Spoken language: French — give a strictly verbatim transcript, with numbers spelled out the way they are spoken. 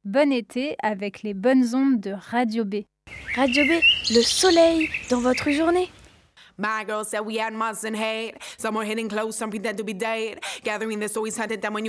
Bon été avec les bonnes ondes de Radio B. Radio B, le soleil dans votre journée. My girl said we had months and hate. Some were hitting close, some pretend to be dead. Gathering the stories hunted them when you